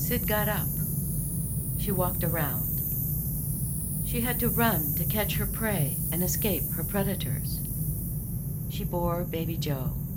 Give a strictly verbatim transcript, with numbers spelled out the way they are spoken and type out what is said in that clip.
Sid got up. She walked around. She had to run to catch her prey and escape her predators. She bore baby Joe.